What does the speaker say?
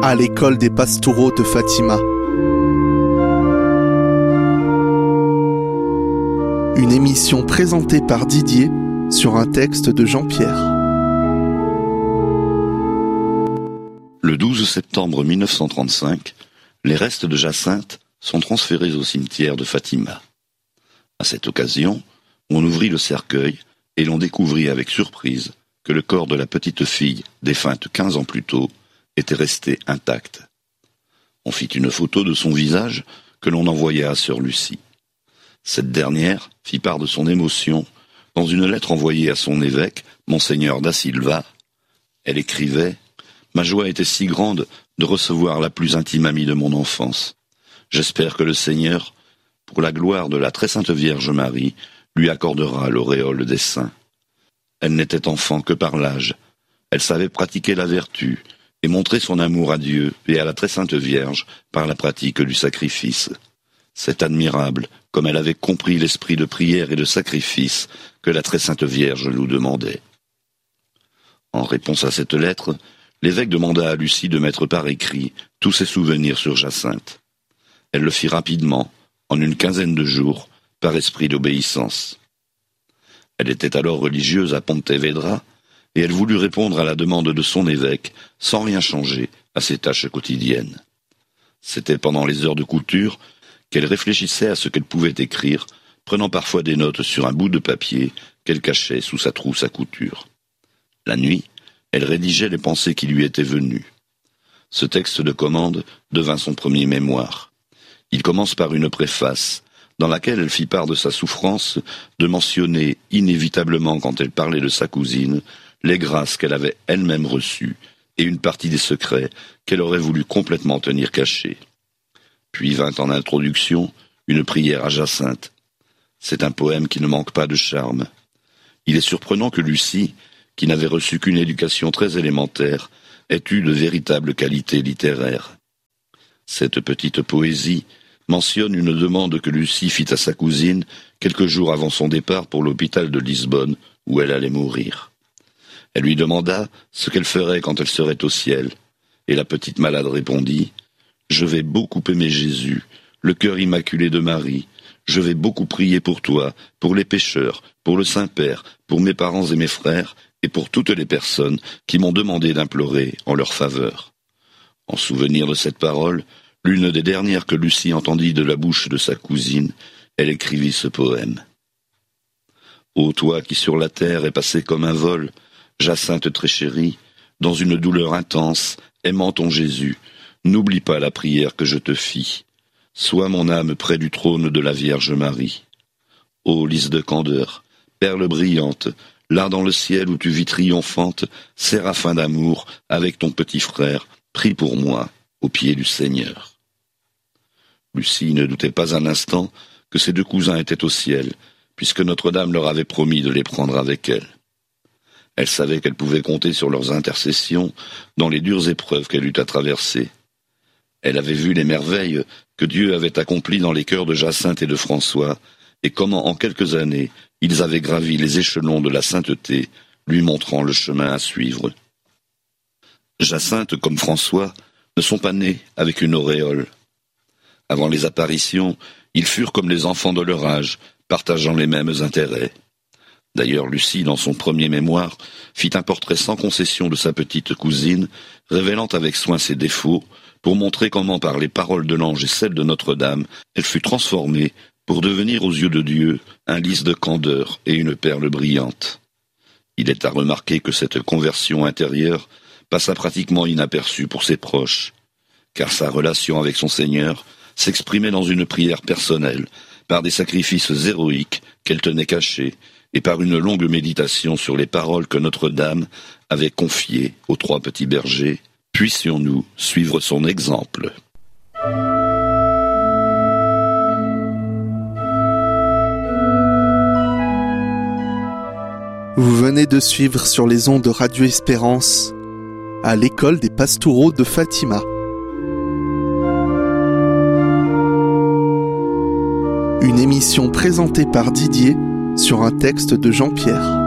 à l'école des pastoraux de Fatima. Une émission présentée par Didier sur un texte de Jean-Pierre. Le 12 septembre 1935, les restes de Jacinthe sont transférés au cimetière de Fatima. À cette occasion, on ouvrit le cercueil et l'on découvrit avec surprise que le corps de la petite fille, défunte 15 ans plus tôt, était resté intact. On fit une photo de son visage que l'on envoya à sœur Lucie. Cette dernière fit part de son émotion dans une lettre envoyée à son évêque, Monseigneur da Silva. Elle écrivait « Ma joie était si grande de recevoir la plus intime amie de mon enfance. J'espère que le Seigneur, pour la gloire de la très sainte Vierge Marie, lui accordera l'auréole des saints. Elle n'était enfant que par l'âge. Elle savait pratiquer la vertu et montrer son amour à Dieu et à la très sainte Vierge par la pratique du sacrifice. C'est admirable comme elle avait compris l'esprit de prière et de sacrifice que la très sainte Vierge nous demandait. » En réponse à cette lettre, l'évêque demanda à Lucie de mettre par écrit tous ses souvenirs sur Jacinthe. Elle le fit rapidement, en une quinzaine de jours, par esprit d'obéissance. Elle était alors religieuse à Pontevedra, et elle voulut répondre à la demande de son évêque, sans rien changer à ses tâches quotidiennes. C'était pendant les heures de couture qu'elle réfléchissait à ce qu'elle pouvait écrire, prenant parfois des notes sur un bout de papier qu'elle cachait sous sa trousse à couture. La nuit, elle rédigeait les pensées qui lui étaient venues. Ce texte de commande devint son premier mémoire. Il commence par une préface, dans laquelle elle fit part de sa souffrance de mentionner inévitablement, quand elle parlait de sa cousine, les grâces qu'elle avait elle-même reçues et une partie des secrets qu'elle aurait voulu complètement tenir cachés. Puis vint en introduction une prière à Jacinthe. C'est un poème qui ne manque pas de charme. Il est surprenant que Lucie, qui n'avait reçu qu'une éducation très élémentaire, ait eu de véritables qualités littéraires. Cette petite poésie mentionne une demande que Lucie fit à sa cousine quelques jours avant son départ pour l'hôpital de Lisbonne, où elle allait mourir. Elle lui demanda ce qu'elle ferait quand elle serait au ciel, et la petite malade répondit « Je vais beaucoup aimer Jésus, le cœur immaculé de Marie. Je vais beaucoup prier pour toi, pour les pécheurs, pour le Saint-Père, pour mes parents et mes frères, et pour toutes les personnes qui m'ont demandé d'implorer en leur faveur. » En souvenir de cette parole, l'une des dernières que Lucie entendit de la bouche de sa cousine, elle écrivit ce poème. « Ô toi qui sur la terre es passé comme un vol, Jacinthe très chérie, dans une douleur intense, aimant ton Jésus, n'oublie pas la prière que je te fis. Sois mon âme près du trône de la Vierge Marie. Ô lys de candeur, perle brillante, là dans le ciel où tu vis triomphante, séraphin d'amour, avec ton petit frère, prie pour moi au pied du Seigneur. » Lucie ne doutait pas un instant que ses deux cousins étaient au ciel, puisque Notre-Dame leur avait promis de les prendre avec elle. Elle savait qu'elle pouvait compter sur leurs intercessions dans les dures épreuves qu'elle eut à traverser. Elle avait vu les merveilles que Dieu avait accomplies dans les cœurs de Jacinthe et de François, et comment en quelques années ils avaient gravi les échelons de la sainteté, lui montrant le chemin à suivre. Jacinthe, comme François, ne sont pas nés avec une auréole. Avant les apparitions, ils furent comme les enfants de leur âge, partageant les mêmes intérêts. D'ailleurs, Lucie, dans son premier mémoire, fit un portrait sans concession de sa petite cousine, révélant avec soin ses défauts, pour montrer comment, par les paroles de l'ange et celles de Notre-Dame, elle fut transformée pour devenir aux yeux de Dieu un lys de candeur et une perle brillante. Il est à remarquer que cette conversion intérieure passa pratiquement inaperçue pour ses proches, car sa relation avec son Seigneur s'exprimait dans une prière personnelle, par des sacrifices héroïques qu'elle tenait cachés, et par une longue méditation sur les paroles que Notre-Dame avait confiées aux trois petits bergers. Puissions-nous suivre son exemple. Vous venez de suivre sur les ondes de Radio Espérance à l'école des pastoraux de Fatima. Une émission présentée par Didier sur un texte de Jean-Pierre.